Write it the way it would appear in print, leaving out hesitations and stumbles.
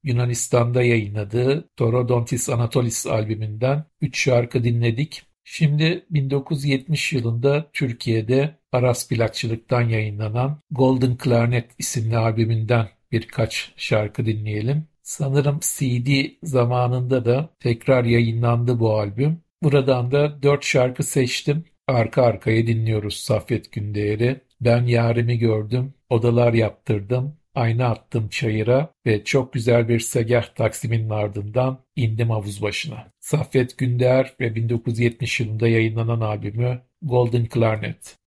Yunanistan'da yayınladığı Torodontis Anatolis albümünden 3 şarkı dinledik. Şimdi 1970 yılında Türkiye'de Aras Plakçılık'tan yayınlanan Golden Clarinet isimli albümünden birkaç şarkı dinleyelim. Sanırım CD zamanında da tekrar yayınlandı bu albüm. Buradan da 4 şarkı seçtim. Arka arkaya dinliyoruz Saffet Gündeğer'i. Ben yarimi gördüm, odalar yaptırdım, ayna attım çayıra ve çok güzel bir segah taksiminin ardından indim havuz başına. Saffet Gündeğer ve 1970 yılında yayınlanan albümü Golden Clarinet.